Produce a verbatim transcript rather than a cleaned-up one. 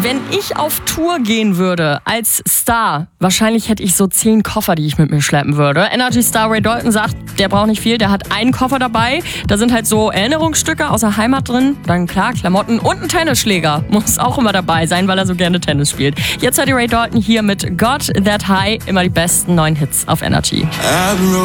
Wenn ich auf Tour gehen würde als Star, wahrscheinlich hätte ich so zehn Koffer, die ich mit mir schleppen würde. Energy-Star Ray Dalton sagt, der braucht nicht viel, der hat einen Koffer dabei. Da sind halt so Erinnerungsstücke aus der Heimat drin, dann klar Klamotten und ein Tennisschläger. Muss auch immer dabei sein, weil er so gerne Tennis spielt. Jetzt hat die Ray Dalton hier mit Got That High immer die besten neuen Hits auf Energy.